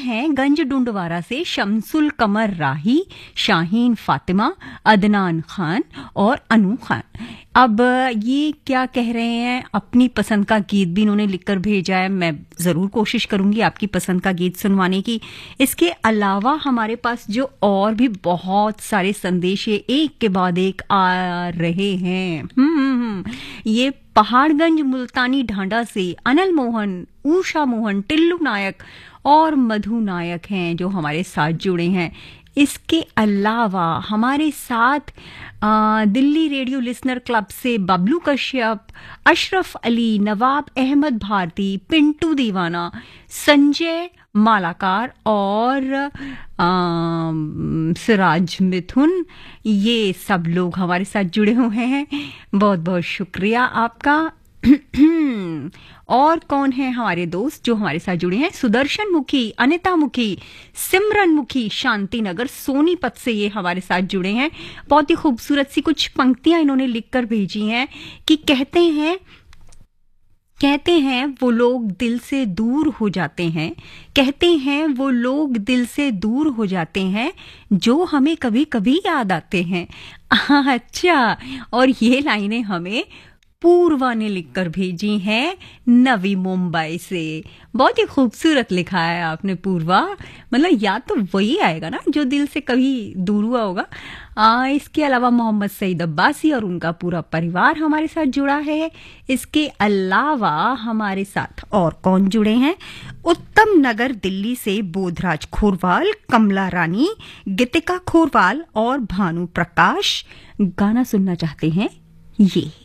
हैं गंज डुंडवारा से शमसुल कमर राही, शाहीन फातिमा, अदनान खान और अनु खान। अब ये क्या कह रहे हैं, अपनी पसंद का गीत भी इन्होंने लिखकर भेजा है। मैं ज़रूर कोशिश करूंगी आपकी पसंद का गीत सुनवाने की। इसके अलावा हमारे पास जो और भी बहुत सारे संदेश एक के बाद एक आ रहे हैं। ये पहाड़गंज मुल्तानी ढांडा से अनिल मोहन, उषा मोहन, टिल्लू नायक और मधु नायक हैं जो हमारे साथ जुड़े हैं। इसके अलावा हमारे साथ दिल्ली रेडियो लिसनर क्लब से बबलू कश्यप, अशरफ अली, नवाब अहमद भारती, पिंटू दीवाना, संजय मालाकार और सिराज मिथुन, ये सब लोग हमारे साथ जुड़े हुए हैं। बहुत बहुत शुक्रिया आपका। और कौन है हमारे दोस्त जो हमारे साथ जुड़े हैं? सुदर्शन मुखी, अनिता मुखी, सिमरन मुखी, शांति नगर सोनीपत से ये हमारे साथ जुड़े हैं। बहुत ही खूबसूरत सी कुछ पंक्तियां इन्होंने लिखकर भेजी हैं कि कहते हैं वो लोग दिल से दूर हो जाते हैं, कहते हैं वो लोग दिल से दूर हो जाते हैं जो हमें कभी कभी याद आते हैं। अच्छा, और ये लाइनें हमें पूर्वा ने लिखकर भेजी हैं नवी मुंबई से। बहुत ही खूबसूरत लिखा है आपने पूर्वा, मतलब याद तो वही आएगा ना जो दिल से कभी दूर हुआ होगा। इसके अलावा मोहम्मद सईद अब्बासी और उनका पूरा परिवार हमारे साथ जुड़ा है। इसके अलावा हमारे साथ और कौन जुड़े हैं? उत्तम नगर दिल्ली से बोधराज खोरवाल, कमला रानी, गीतिका खोरवाल और भानु प्रकाश गाना सुनना चाहते हैं ये।